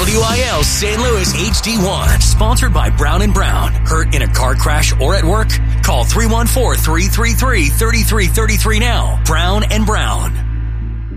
WIL St. Louis HD1. Sponsored by Brown & Brown. Hurt in a car crash or at work? Call 314-333-3333 now. Brown & Brown.